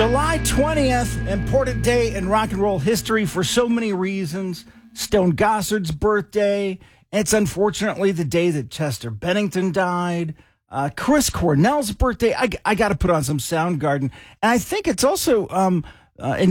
July 20th, important day in rock and roll history for so many reasons. Stone Gossard's birthday. It's unfortunately the day that Chester Bennington died. Chris Cornell's birthday. I got to put on some Soundgarden. And I think it's also in